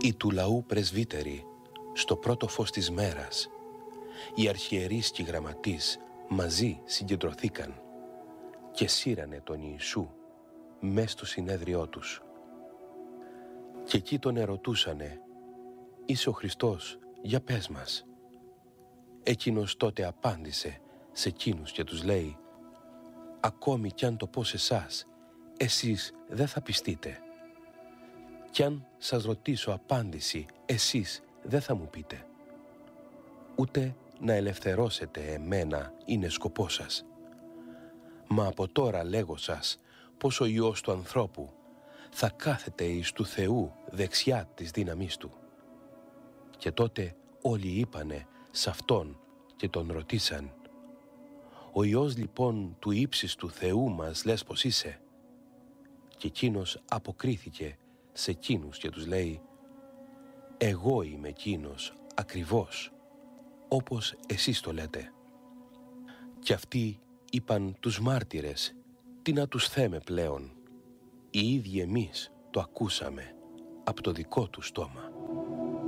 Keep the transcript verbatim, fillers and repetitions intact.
Οι του λαού πρεσβύτεροι, στο πρώτο φως της μέρας, οι αρχιερείς και οι γραμματείς μαζί συγκεντρωθήκαν και σύρανε τον Ιησού μες στο συνέδριό τους. Και εκεί τον ερωτούσανε, «Είσαι ο Χριστός, για πες μας». Εκείνος τότε απάντησε σε εκείνους και τους λέει, «Ακόμη κι αν το πω σε εσάς, εσείς δεν θα πιστείτε. Κι αν σας ρωτήσω απάντηση, εσείς δεν θα μου πείτε. Ούτε να ελευθερώσετε εμένα είναι σκοπός σας. Μα από τώρα λέγω σας πως ο Υιός του ανθρώπου θα κάθεται εις του Θεού δεξιά της δύναμής του». Και τότε όλοι είπανε σ' αυτόν και τον ρωτήσαν, «Ο Υιός λοιπόν του ύψης του Θεού μας λες πως είσαι?» Και εκείνος αποκρίθηκε σε εκείνους και τους λέει, «Εγώ είμαι εκείνος ακριβώς, όπως εσείς το λέτε». Και αυτοί είπαν τους μάρτυρες, «Τι να τους θέμε πλέον, οι ίδιοι εμείς το ακούσαμε από το δικό του στόμα».